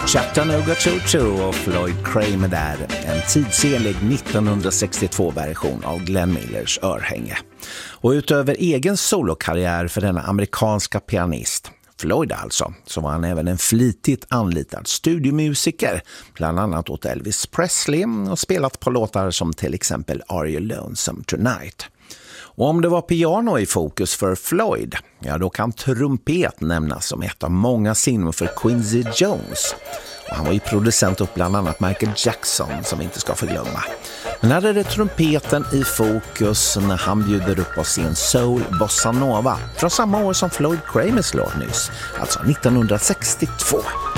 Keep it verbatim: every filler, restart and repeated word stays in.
Chattanooga Choo Choo och Floyd Kramer där, en tidsenlig nittonhundrasextiotvå-version av Glenn Millers Örhänge. Och utöver egen solokarriär för denna amerikanska pianist, Floyd alltså, så var han även en flitigt anlitad studiomusiker, bland annat åt Elvis Presley, och spelat på låtar som till exempel Are You Lonesome Tonight. Och om det var piano i fokus för Floyd, ja då kan trumpet nämnas som ett av många sinnen för Quincy Jones. Och han var ju producent åt bland annat Michael Jackson, som vi inte ska förglömma. Men här är det trumpeten i fokus när han bjuder upp oss sin soul bossa nova från samma år som Floyd Kramers låt nyss, alltså nittonhundrasextiotvå.